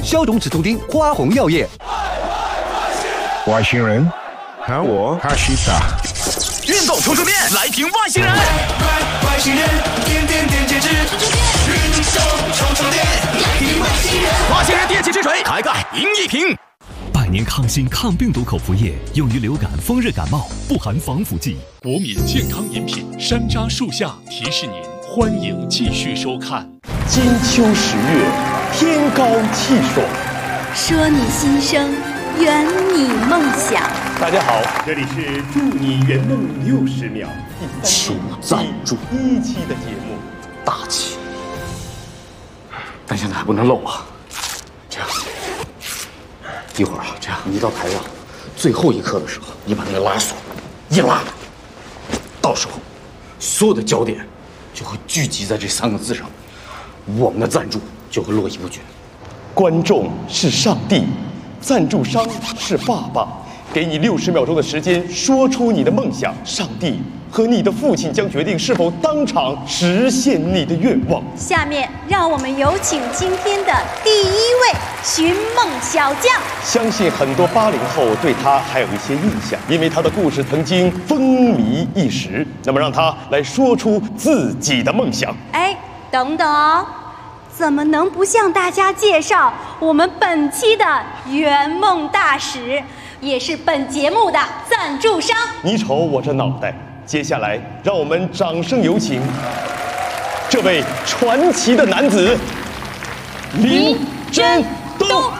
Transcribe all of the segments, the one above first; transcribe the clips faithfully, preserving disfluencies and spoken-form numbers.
消肿止痛丁，花红药业。 外星人，喊我哈西塔。 运动冲冲面，来瓶外星人。 外星人，点点点截止。运动冲冲面，来瓶外星人。 外星人电气之水，开盖赢一瓶。 百年抗新抗病毒口服液，用于流感、风热感冒，不含防腐剂。 国民健康饮品山楂树下提示您，欢迎继续收看。 金秋十月，天高气爽。 说你心声，圆你梦想。 大家好，这里是祝你圆梦六十秒第三季赞助第一期的节目， 大气，但现在还不能漏啊。这样，一会儿啊，这样你到台上最后一刻的时候，你把那个拉锁一拉，到时候所有的焦点就会聚集在这三个字上，我们的赞助就会络绎不绝。 观众是上帝，赞助商是爸爸。给你六十秒钟的时间，说出你的梦想。上帝和你的父亲将决定是否当场实现你的愿望。 下面让我们有请今天的第一位寻梦小将。 相信很多八零后对他还有一些印象，因为他的故事曾经风靡一时。那么让他来说出自己的梦想。 哎，等等哦，怎么能不向大家介绍我们本期的圆梦大使？也是本节目的赞助商。 你瞅我这脑袋，接下来让我们掌声有请这位传奇的男子林真东。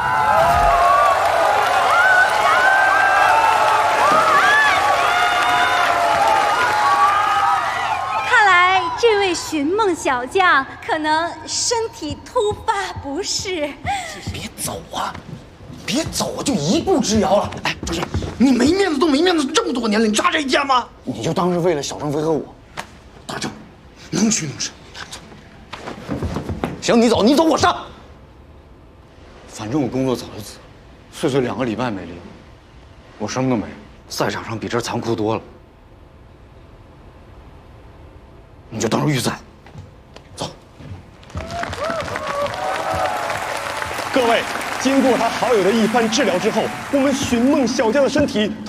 看来这位寻梦小将可能身体突发不适。 别走啊！别走，我就一步之遥了。哎，不是，你没面子都没面子这么多年了，你差这一天吗？你就当是为了小张飞和我，大正，能屈能伸。行，你走，你走，我上。反正我工作早就辞了，碎碎两个礼拜没离，我什么都没有。赛场上比这残酷多了，你就当是预赛。走。 各位。经过他好友的一番治疗之后，我们寻梦小将的身体